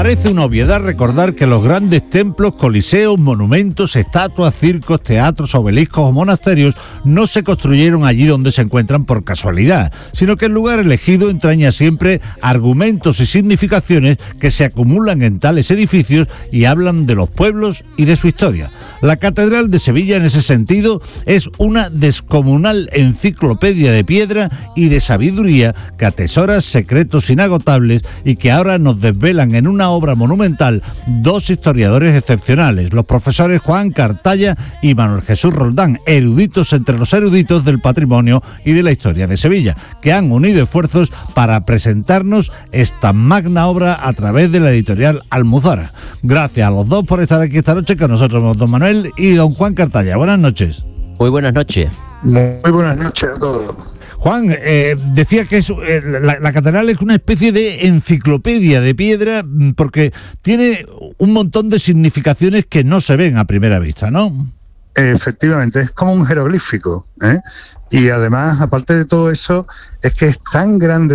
Parece una obviedad recordar que los grandes templos, coliseos, monumentos, estatuas, circos, teatros, obeliscos o monasterios no se construyeron allí donde se encuentran por casualidad, sino que el lugar elegido entraña siempre argumentos y significaciones que se acumulan en tales edificios y hablan de los pueblos y de su historia. La Catedral de Sevilla, en ese sentido, es una descomunal enciclopedia de piedra y de sabiduría que atesora secretos inagotables y que ahora nos desvelan en una obra monumental dos historiadores excepcionales, los profesores Juan Cartaya y Manuel Jesús Roldán, eruditos entre los eruditos del patrimonio y de la historia de Sevilla, que han unido esfuerzos para presentarnos esta magna obra a través de la editorial Almuzara. Gracias a los dos por estar aquí esta noche con nosotros, don Manuel y don Juan Cartaya. Buenas noches. Muy buenas noches. Muy buenas noches a todos. Juan, decía que la catedral es una especie de enciclopedia de piedra porque tiene un montón de significaciones que no se ven a primera vista, ¿no? Efectivamente, es como un jeroglífico, ¿eh? Y además, aparte de todo eso, es que es tan grande,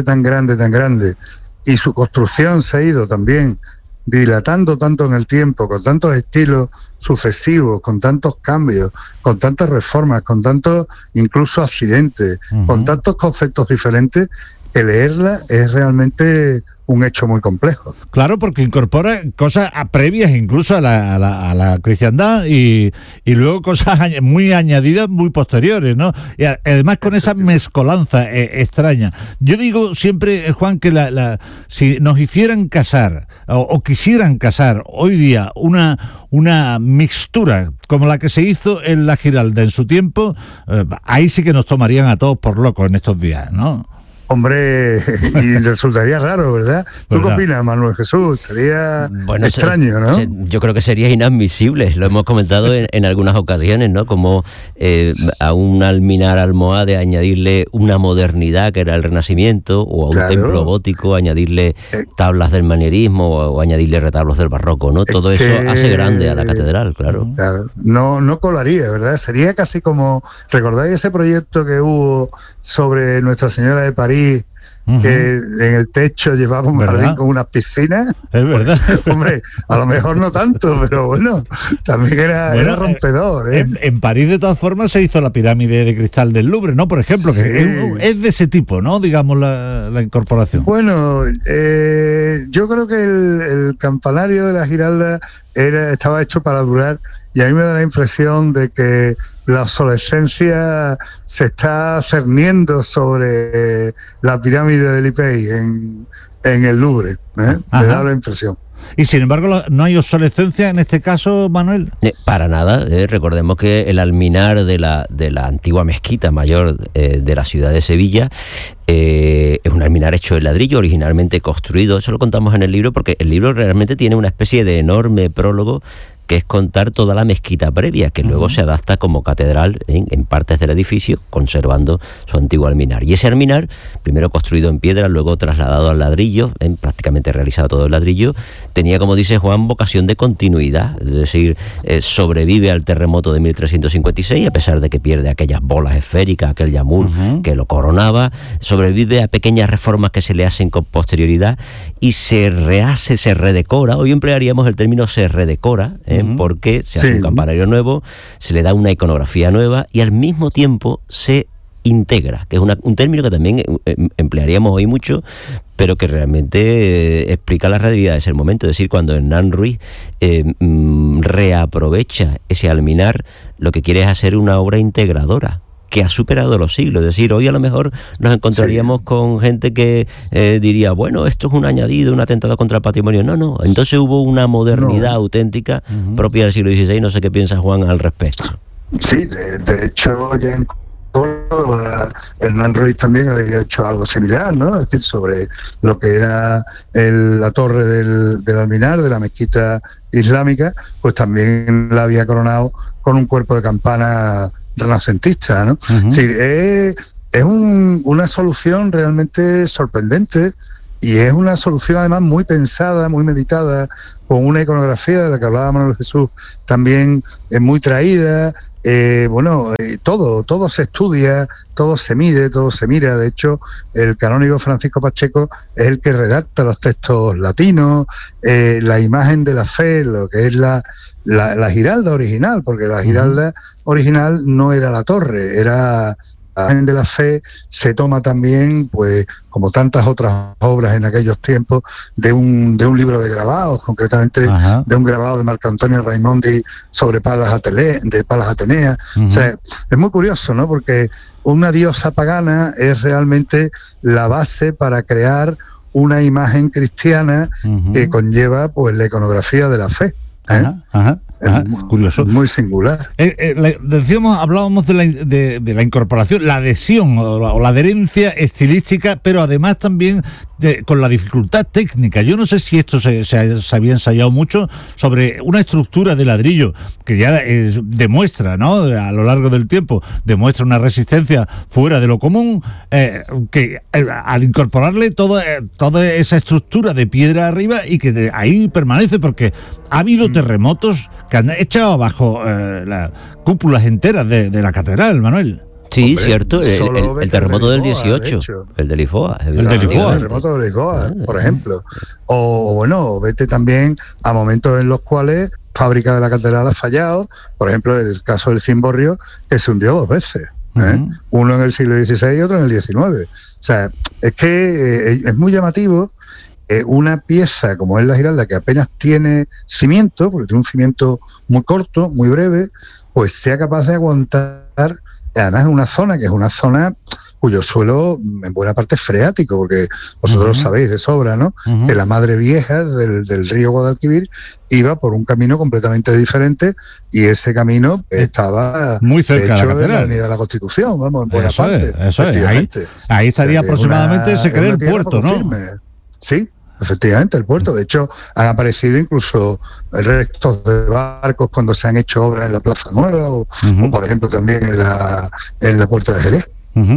y su construcción se ha ido también dilatando tanto en el tiempo, con tantos estilos sucesivos, con tantos cambios, con tantas reformas, con tantos incluso accidentes, con tantos conceptos diferentes, que leerla es realmente un hecho muy complejo. Claro, porque incorpora cosas previas incluso a la cristiandad y luego cosas muy añadidas, muy posteriores, ¿no? Y además con esa mezcolanza extraña. Yo digo siempre, Juan, que si nos hicieran casar o quisieran casar hoy día una mixtura como la que se hizo en la Giralda en su tiempo, ahí sí que nos tomarían a todos por locos en estos días, ¿no? Hombre, y resultaría raro, ¿verdad? ¿Tú qué opinas, Manuel Jesús? Sería extraño, ¿no? Yo creo que sería inadmisible, lo hemos comentado en algunas ocasiones, ¿no? Como a un alminar almohade añadirle una modernidad que era el Renacimiento, o a un templo gótico añadirle tablas del manierismo o añadirle retablos del barroco, ¿no? Todo eso hace grande a la catedral, claro. No colaría, ¿verdad? Sería casi como, ¿recordáis ese proyecto que hubo sobre Nuestra Señora de París? Que en el techo llevaba un jardín con unas piscinas. Es verdad. Hombre, a lo mejor no tanto, pero bueno, también era rompedor, ¿eh? En París, de todas formas, se hizo la pirámide de cristal del Louvre, ¿no? Por ejemplo, que es de ese tipo, ¿no? Digamos, la incorporación. Bueno, yo creo que el campanario de la Giralda estaba hecho para durar. Y a mí me da la impresión de que la obsolescencia se está cerniendo sobre la pirámide del Hipei en el Louvre, ¿eh? Me da la impresión. Y sin embargo, ¿no hay obsolescencia en este caso, Manuel? Para nada. Recordemos que el alminar de la antigua mezquita mayor de la ciudad de Sevilla es un alminar hecho de ladrillo, originalmente construido. Eso lo contamos en el libro porque el libro realmente tiene una especie de enorme prólogo que es contar toda la mezquita previa, que luego se adapta como catedral en partes del edificio, conservando su antiguo alminar. Y ese alminar, primero construido en piedra, luego trasladado al ladrillo, prácticamente realizado todo el ladrillo, tenía, como dice Juan, vocación de continuidad, es decir, sobrevive al terremoto de 1356, a pesar de que pierde aquellas bolas esféricas, aquel yamur que lo coronaba, sobrevive a pequeñas reformas que se le hacen con posterioridad y se rehace, se redecora. Hoy emplearíamos el término se redecora, porque se hace un campanario nuevo, se le da una iconografía nueva y al mismo tiempo se integra, que es un término que también emplearíamos hoy mucho, pero que realmente explica la realidad de ese momento. Es decir, cuando Hernán Ruiz reaprovecha ese alminar, lo que quiere es hacer una obra integradora que ha superado los siglos. Es decir, hoy a lo mejor nos encontraríamos con gente que diría, bueno, esto es un añadido, un atentado contra el patrimonio. No, entonces hubo una modernidad auténtica propia del siglo XVI. No sé qué piensa Juan al respecto. Sí, de hecho ya en Córdoba Hernán Ruiz también había hecho algo similar, ¿no? Es decir, sobre lo que era la torre del alminar, de la mezquita islámica, pues también la había coronado con un cuerpo de campana renacentista, ¿no? Sí, es una solución realmente sorprendente Y es una solución además muy pensada, muy meditada, con una iconografía de la que hablaba Manuel Jesús también muy traída. Todo se estudia, todo se mide, todo se mira. De hecho, el canónigo Francisco Pacheco es el que redacta los textos latinos, la imagen de la fe, lo que es la giralda original, porque la giralda original no era la torre, era... La imagen de la fe se toma también, pues, como tantas otras obras en aquellos tiempos, de un libro de grabados, concretamente de un grabado de Marco Antonio Raimondi sobre Palas Atenea. O sea, es muy curioso, ¿no? Porque una diosa pagana es realmente la base para crear una imagen cristiana que conlleva, pues, la iconografía de la fe. Curioso. Muy singular. Hablábamos de la incorporación, la adhesión o la adherencia estilística, pero además también con la dificultad técnica. Yo no sé si esto se había ensayado mucho sobre una estructura de ladrillo que ya demuestra, ¿no?, a lo largo del tiempo, demuestra una resistencia fuera de lo común, que al incorporarle toda esa estructura de piedra arriba y que ahí permanece, porque ha habido terremotos que han echado abajo las cúpulas enteras de la catedral, Manuel. Sí, hombre, cierto, el terremoto del 18, el de Lisboa. El terremoto de Lisboa, por ejemplo. O bueno, vete también a momentos en los cuales fábrica de la catedral ha fallado, por ejemplo, el caso del cimborrio, que se hundió 2 veces. Uno en el siglo XVI y otro en el XIX. O sea, es que es muy llamativo una pieza como es la giralda, que apenas tiene cimiento, porque tiene un cimiento muy corto, muy breve, pues sea capaz de aguantar, además en una zona que es una zona cuyo suelo en buena parte es freático, porque vosotros sabéis de sobra, ¿no?, que la madre vieja del río Guadalquivir iba por un camino completamente diferente, y ese camino estaba muy cerca de la catedral, de la Avenida de la Constitución, vamos, en buena parte. Ahí estaría aproximadamente, se cree, el puerto, ¿no? Sí. Efectivamente, el puerto. De hecho, han aparecido incluso restos de barcos cuando se han hecho obras en la Plaza Nueva o por ejemplo, también en la Puerta de Jerez.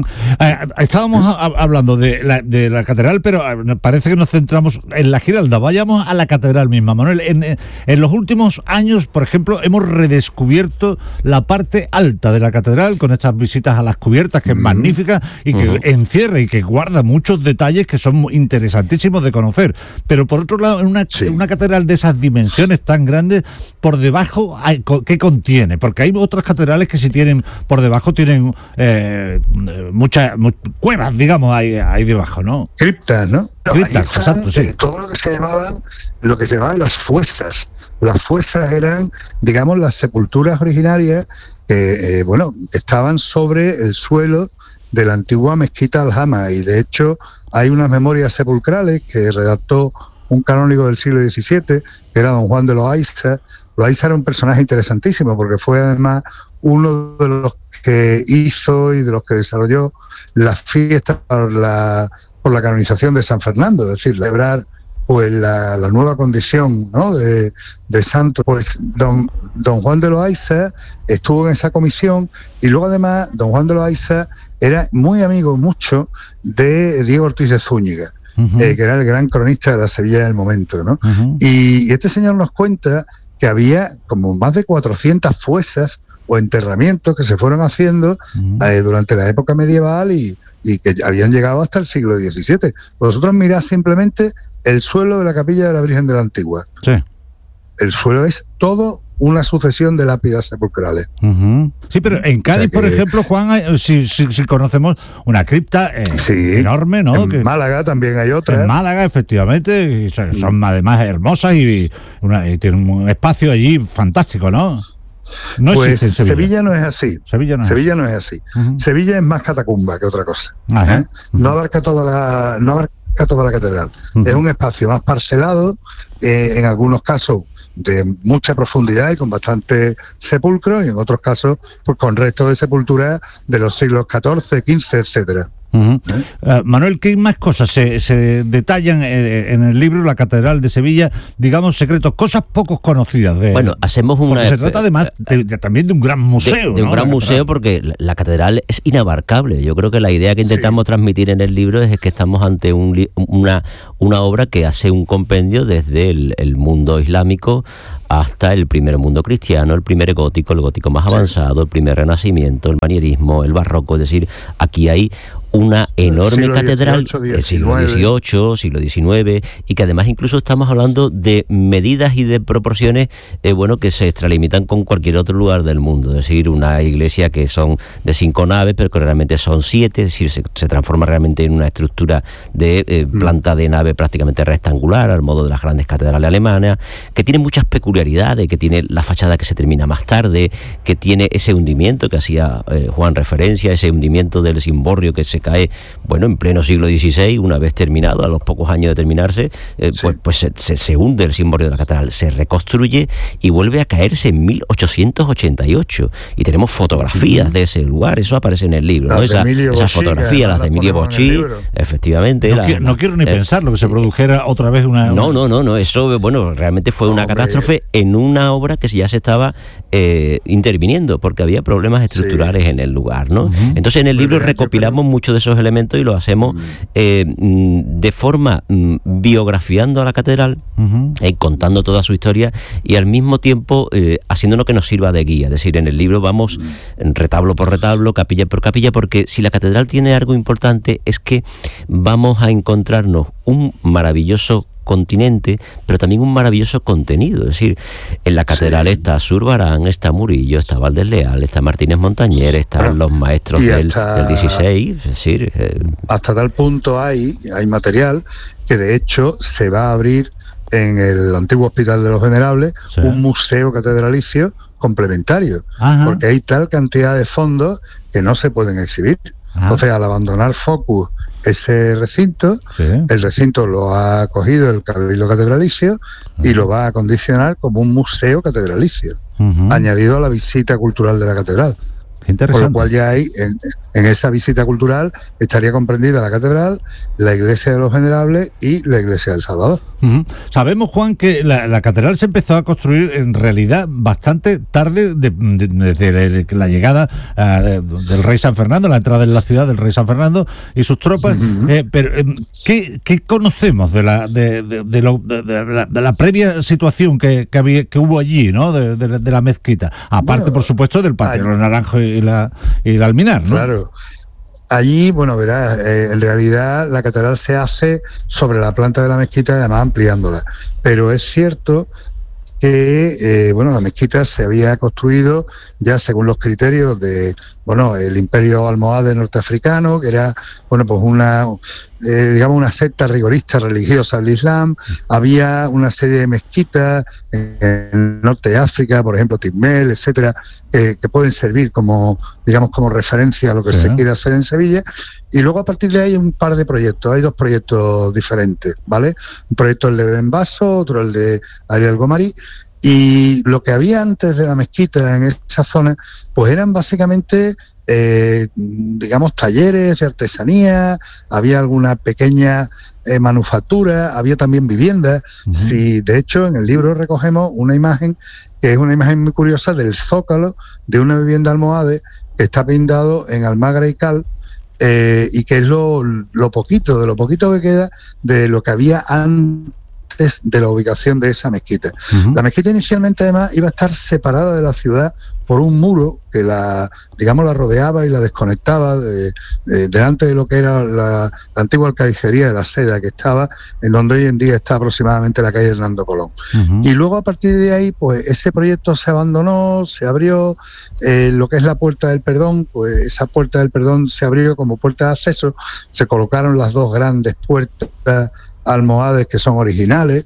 Estábamos hablando de la catedral, pero parece que nos centramos en la giralda. Vayamos a la catedral misma, Manuel. En los últimos años, por ejemplo, hemos redescubierto la parte alta de la catedral con estas visitas a las cubiertas, que es magnífica y que encierra y que guarda muchos detalles que son interesantísimos de conocer. Pero por otro lado, en una catedral de esas dimensiones tan grandes, por debajo, ¿qué contiene? Porque hay otras catedrales que si tienen por debajo, tienen muchas cuevas, digamos, hay debajo, ¿no? Criptas, ¿no? Criptas, exacto, sí. Todo lo que se llamaban las fuesas. Las fuesas eran, digamos, las sepulturas originarias que estaban sobre el suelo de la antigua mezquita Aljama, y de hecho hay unas memorias sepulcrales que redactó un canónigo del siglo XVII, que era don Juan de Loaiza. Loaiza era un personaje interesantísimo, porque fue además uno de los que hizo y de los que desarrolló las fiestas por la canonización de San Fernando, es decir, celebrar pues la nueva condición, ¿no?, de santo. Pues don Juan de Loaiza estuvo en esa comisión, y luego además don Juan de Loaiza era muy amigo mucho de Diego Ortiz de Zúñiga, que era el gran cronista de la Sevilla del momento, ¿no? Y este señor nos cuenta que había como más de 400 fuesas o enterramientos que se fueron haciendo durante la época medieval y que habían llegado hasta el siglo XVII. Vosotros mirad simplemente el suelo de la capilla de la Virgen de la Antigua. Sí. El suelo es todo una sucesión de lápidas sepulcrales. Sí, pero en Cádiz, por ejemplo, Juan, si conocemos una cripta enorme, ¿no? En Málaga también hay otra. En Málaga, efectivamente, y son además hermosas y tienen un espacio allí fantástico, ¿no? No pues Sevilla no es así. Sevilla no es así. Sevilla es más catacumba que otra cosa. No abarca toda la catedral. Es un espacio más parcelado, en algunos casos de mucha profundidad y con bastante sepulcro, y en otros casos pues con restos de sepultura de los siglos XIV, XV, etcétera. Manuel, ¿qué más cosas se detallan en el libro La Catedral de Sevilla? Digamos, secretos, cosas poco conocidas. Bueno, hacemos una... Se trata además también de un gran museo. De un gran museo, porque la catedral es inabarcable. Yo creo que la idea que intentamos transmitir en el libro es que estamos ante una obra que hace un compendio desde el mundo islámico hasta el primer mundo cristiano, el primer gótico, el gótico más avanzado, el primer renacimiento, el manierismo, el barroco. Es decir, aquí hay una enorme catedral del siglo XVIII, siglo XIX, y que además incluso estamos hablando de medidas y de proporciones que se extralimitan con cualquier otro lugar del mundo. Es decir, una iglesia que son de 5 naves, pero que realmente son 7, es decir, se transforma realmente en una estructura de planta de nave prácticamente rectangular, al modo de las grandes catedrales alemanas, que tiene muchas peculiaridades, que tiene la fachada que se termina más tarde, que tiene ese hundimiento que hacía Juan referencia, ese hundimiento del cimborrio que se cae, en pleno siglo XVI, una vez terminado, a los pocos años de terminarse, se hunde el cimborrio de la catedral, se reconstruye y vuelve a caerse en 1888. Y tenemos fotografías de ese lugar, eso aparece en el libro, ¿no? Esas fotografías, las de Emilio Bocci, efectivamente. No quiero ni pensar lo que se produjera otra vez una... No, eso, realmente fue una catástrofe en una obra que ya se estaba interviniendo, porque había problemas estructurales en el lugar, ¿no? Entonces en el libro recopilamos muchos de esos elementos y lo hacemos de forma biografiando a la catedral, contando toda su historia y al mismo tiempo haciéndonos que nos sirva de guía. Es decir, en el libro vamos retablo por retablo, capilla por capilla, porque si la catedral tiene algo importante es que vamos a encontrarnos un maravilloso continente, pero también un maravilloso contenido. Es decir, en la catedral está Zurbarán, está Murillo, está Valdés Leal, está Martínez Montañer, están los maestros del 16, es decir... Hasta tal punto hay material que de hecho se va a abrir en el antiguo Hospital de los Venerables un museo catedralicio complementario, porque hay tal cantidad de fondos que no se pueden exhibir. Entonces, al abandonar Focus ese recinto, el recinto lo ha acogido el Cabildo Catedralicio y lo va a acondicionar como un museo catedralicio, añadido a la visita cultural de la catedral. Por lo cual ya hay, en esa visita cultural estaría comprendida la catedral, la iglesia de los Venerables y la iglesia del Salvador. Sabemos, Juan, que la catedral se empezó a construir en realidad bastante tarde desde la llegada del rey San Fernando, la entrada en la ciudad del rey San Fernando y sus tropas. Pero ¿qué conocemos de la previa situación que hubo allí, ¿no? de la mezquita? Aparte, por supuesto, del patio de los Naranjos y el Alminar, ¿no? Claro. Allí, verás, en realidad la catedral se hace sobre la planta de la mezquita y además ampliándola. Pero es cierto que, la mezquita se había construido ya según los criterios de, el imperio almohade norteafricano, que era, una secta rigorista religiosa del Islam. Había una serie de mezquitas en el norte de África, por ejemplo, Tizmel, etcétera, que pueden servir como referencia a lo que se quiere hacer en Sevilla. Y luego a partir de ahí hay un par de proyectos, hay 2 proyectos diferentes, ¿vale? Un proyecto el de Benbaso, otro el de Ariel Gomari. Y lo que había antes de la mezquita en esa zona, pues eran básicamente, talleres de artesanía, había alguna pequeña manufactura, había también viviendas. Sí, de hecho, en el libro recogemos una imagen, que es una imagen muy curiosa, del zócalo de una vivienda almohade que está pintado en almagra y cal, y que es lo poquito que queda de lo que había antes de la ubicación de esa mezquita. La mezquita inicialmente además iba a estar separada de la ciudad por un muro que la rodeaba y la desconectaba delante de lo que era la antigua alcalicería de la Seda, que estaba en donde hoy en día está aproximadamente la calle Hernando Colón. Y luego a partir de ahí, pues ese proyecto se abandonó, se abrió lo que es la Puerta del Perdón, pues esa Puerta del Perdón se abrió como puerta de acceso, se colocaron las 2 grandes puertas almohades que son originales,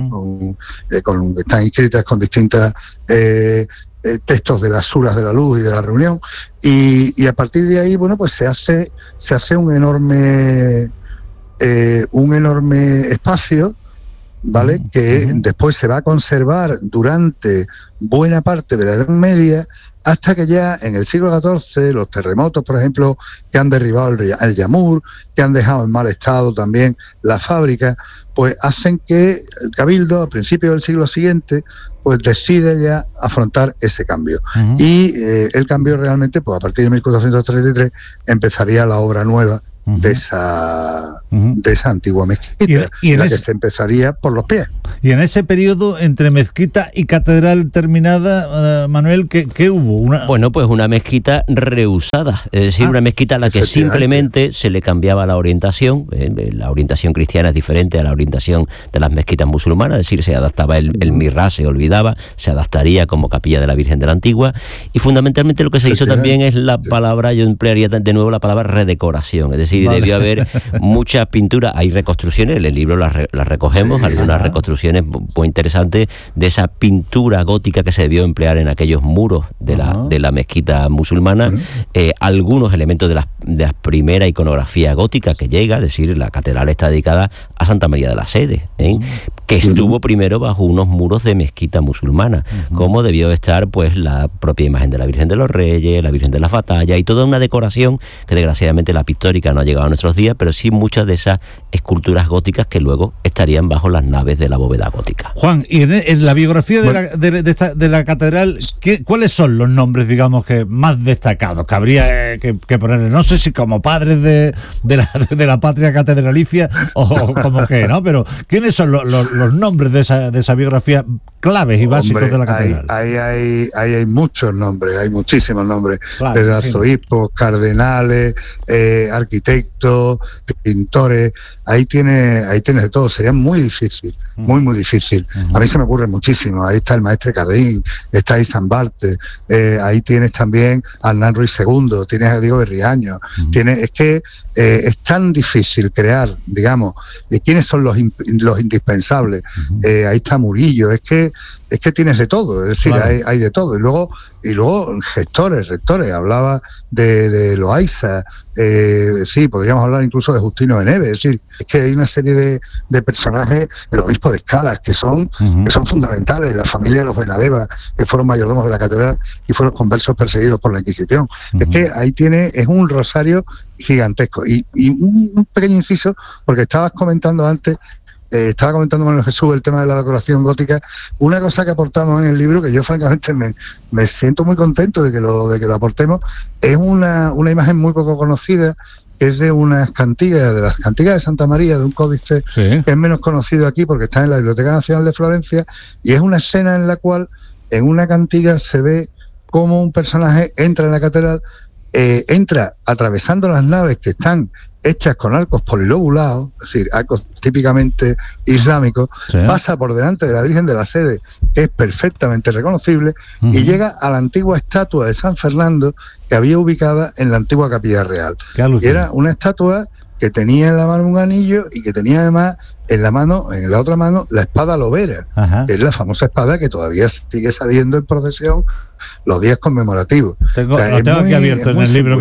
están inscritas con distintas textos de las Suras de la Luz y de la Reunión, y a partir de ahí, pues se hace un enorme espacio ¿vale? Que después se va a conservar durante buena parte de la Edad Media, hasta que ya en el siglo XIV los terremotos, por ejemplo, que han derribado el Yamur, que han dejado en mal estado también la fábrica, pues hacen que el Cabildo, a principios del siglo siguiente, pues decide ya afrontar ese cambio. Y el cambio realmente, pues a partir de 1433, empezaría la obra nueva de esa antigua mezquita, y la que se empezaría por los pies. Y en ese periodo, entre mezquita y catedral terminada, Manuel, ¿qué hubo? Bueno, pues una mezquita reusada, es decir, una mezquita a la que simplemente se le cambiaba la orientación. La orientación cristiana es diferente a la orientación de las mezquitas musulmanas, es decir, se adaptaba el mirrá, se olvidaba, se adaptaría como capilla de la Virgen de la Antigua, y fundamentalmente lo que se hizo también es la palabra, yo emplearía de nuevo la palabra redecoración, es decir, debió haber muchas pinturas, hay reconstrucciones, en el libro las recogemos, algunas reconstrucciones muy interesantes de esa pintura gótica que se debió emplear en aquellos muros de la mezquita musulmana, algunos elementos de la primera iconografía gótica que llega, es decir, la catedral está dedicada a Santa María de la Sede, que estuvo primero bajo unos muros de mezquita musulmana, como debió estar pues la propia imagen de la Virgen de los Reyes, la Virgen de las Batallas y toda una decoración que desgraciadamente la pictórica no ha llegado a nuestros días, pero sí muchas de esas esculturas góticas que luego estarían bajo las naves de la bóveda gótica. Juan, y en la biografía de la catedral, ¿cuáles son los nombres, digamos, que más destacados que habría que ponerle? No sé si como padres de la patria catedralicia o como que, ¿no? Pero ¿quiénes son los nombres de esa biografía claves y básicos de la catedral? Ahí hay muchos nombres, hay muchísimos nombres, claro, desde arzobispos, cardenales, arquitectos, pintores. Ahí tienes de todo. Sería muy difícil, muy difícil. A mí se me ocurre muchísimo. Ahí está el maestre Cardín, está ahí San Barte, ahí tienes también a Hernán Ruiz II, tienes a Diego Berriaño. Es que es tan difícil crear, digamos, quiénes son los indispensables. Ahí está Murillo. Es que tienes de todo, es decir, claro, hay de todo. Y luego gestores, rectores. Hablaba de Loaiza, sí, podríamos hablar incluso de Justino de Neves. Es decir, es que hay una serie de personajes, el obispo de Escalas, que son fundamentales, la familia de los Benadeva, que fueron mayordomos de la catedral y fueron conversos perseguidos por la Inquisición. Es que ahí es un rosario gigantesco. Y un pequeño inciso, porque estabas comentando antes, estaba comentando Manuel Jesús el tema de la decoración gótica. Una cosa que aportamos en el libro, que yo francamente me siento muy contento de que lo aportemos, es una imagen muy poco conocida, que es de unas cantigas, de las cantigas de Santa María, de un códice que es menos conocido aquí porque está en la Biblioteca Nacional de Florencia, y es una escena en la cual en una cantiga se ve cómo un personaje entra en la catedral, entra atravesando las naves que están hechas con arcos polilobulados, es decir, arcos típicamente islámicos, pasa por delante de la Virgen de la Sede, que es perfectamente reconocible, y llega a la antigua estatua de San Fernando que había ubicada en la antigua Capilla Real. Y era una estatua que tenía en la mano un anillo y que tenía además en la otra mano, la espada lobera, que es la famosa espada que todavía sigue saliendo en procesión los días conmemorativos. Lo tengo aquí abierto en el libro,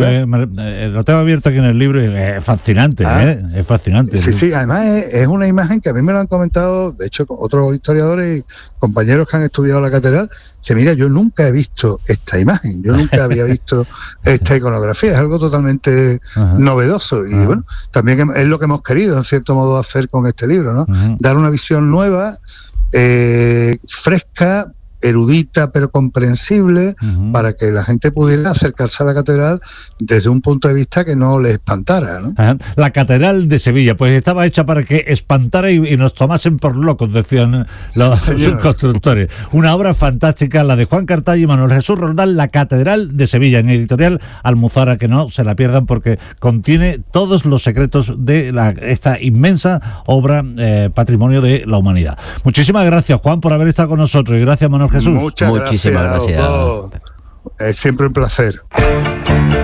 lo tengo abierto aquí en el libro, y es fascinante, es fascinante. Sí, además es una imagen que a mí me lo han comentado, de hecho, otros historiadores y compañeros que han estudiado la catedral, que mira, yo nunca he visto esta imagen, yo nunca había visto esta iconografía, es algo totalmente novedoso, y bueno, también es lo que hemos querido, en cierto modo, hacer con este libro, ¿no? Dar una visión nueva, fresca, erudita pero comprensible, para que la gente pudiera acercarse a la catedral desde un punto de vista que no le espantara, ¿no? La catedral de Sevilla, pues estaba hecha para que espantara y nos tomasen por locos, decían los constructores. Una obra fantástica, la de Juan Cartaya y Manuel Jesús Roldán, La Catedral de Sevilla, en editorial Almuzara, que no se la pierdan porque contiene todos los secretos de esta inmensa obra, patrimonio de la humanidad. Muchísimas gracias, Juan, por haber estado con nosotros, y gracias, Manuel Jesús. Muchísimas gracias. Es siempre un placer.